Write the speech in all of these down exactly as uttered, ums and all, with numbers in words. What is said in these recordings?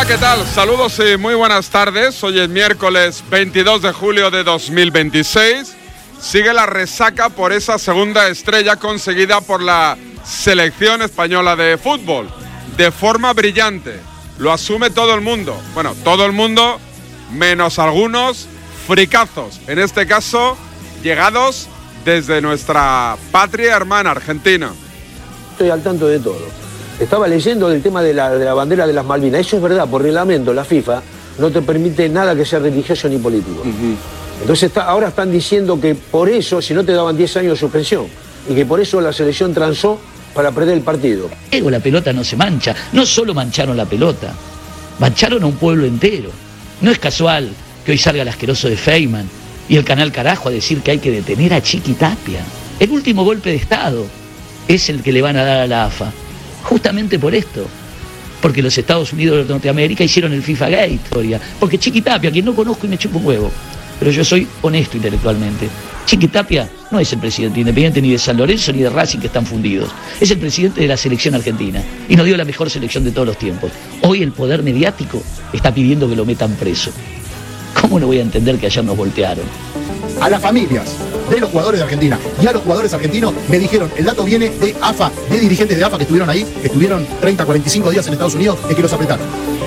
¿qué tal? Saludos y muy buenas tardes. Hoy es miércoles veintidós de julio de dos mil veintiséis. Sigue la resaca por esa segunda estrella conseguida por la selección española de fútbol. De forma brillante. Lo asume todo el mundo. Bueno, todo el mundo, menos algunos fricazos. En este caso, llegados desde nuestra patria hermana, Argentina. Estoy al tanto de todo. Estaba leyendo del tema de la, de la bandera de las Malvinas. Eso es verdad, por reglamento, la FIFA no te permite nada que sea religioso ni político. Uh-huh. Entonces está, ahora están diciendo que por eso, si no te daban diez años de suspensión, y que por eso la selección transó para perder el partido. La pelota no se mancha. No solo mancharon la pelota, mancharon a un pueblo entero. No es casual que hoy salga el asqueroso de Feynman y el canal Carajo a decir que hay que detener a Chiqui Tapia. El último golpe de Estado es el que le van a dar a la A F A. Justamente por esto, porque los Estados Unidos de Norteamérica hicieron el FIFA Gate, porque Chiqui Tapia, quien no conozco y me chupo un huevo, pero yo soy honesto intelectualmente. Chiqui Tapia no es el presidente independiente ni de San Lorenzo ni de Racing, que están fundidos. Es el presidente de la selección argentina y nos dio la mejor selección de todos los tiempos. Hoy el poder mediático está pidiendo que lo metan preso. ¿Cómo no voy a entender que ayer nos voltearon? A las familias de los jugadores de Argentina y a los jugadores argentinos me dijeron, el dato viene de A F A, de dirigentes de A F A que estuvieron ahí, que estuvieron treinta, cuarenta y cinco días en Estados Unidos, es que los apretaron.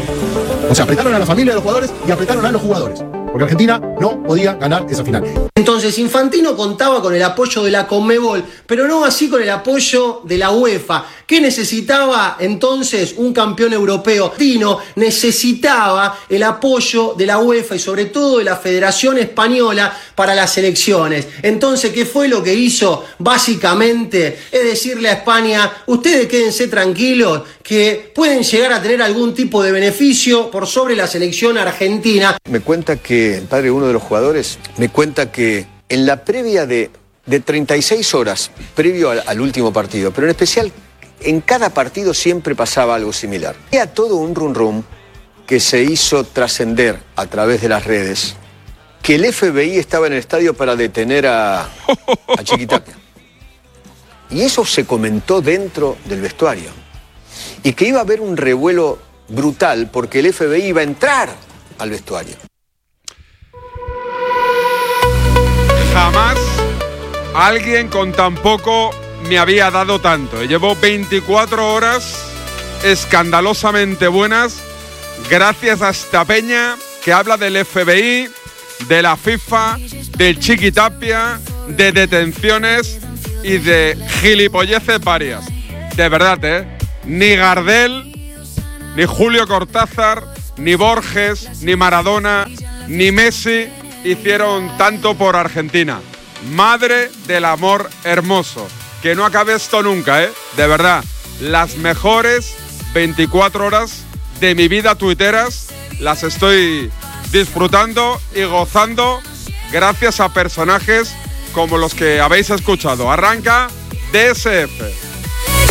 O sea, apretaron a la familia de los jugadores y apretaron a los jugadores. Porque Argentina no podía ganar esa final. Entonces, Infantino contaba con el apoyo de la Conmebol, pero no así con el apoyo de la UEFA. ¿Qué necesitaba entonces un campeón europeo? Tino necesitaba el apoyo de la UEFA y sobre todo de la Federación Española para las elecciones. Entonces, ¿qué fue lo que hizo? Básicamente, es decirle a España, ustedes quédense tranquilos, que pueden llegar a tener algún tipo de beneficio por sobre la selección argentina. Me cuenta que el padre de uno de los jugadores, me cuenta que en la previa de, de treinta y seis horas, previo al, al último partido, pero en especial en cada partido siempre pasaba algo similar. Había todo un rum rum que se hizo trascender a través de las redes, que el F B I estaba en el estadio para detener a, a Chiqui Tapia. Y eso se comentó dentro del vestuario. Y que iba a haber un revuelo brutal porque el F B I iba a entrar al vestuario. Jamás alguien con tan poco me había dado tanto. Llevo veinticuatro horas escandalosamente buenas gracias a esta peña que habla del F B I, de la FIFA, del Chiqui Tapia, de detenciones y de gilipolleces varias. De verdad, ¿eh? Ni Gardel, ni Julio Cortázar, ni Borges, ni Maradona, ni Messi hicieron tanto por Argentina. Madre del amor hermoso. Que no acabe esto nunca, ¿eh? De verdad, las mejores veinticuatro horas de mi vida tuiteras las estoy disfrutando y gozando gracias a personajes como los que habéis escuchado. Arranca D S F.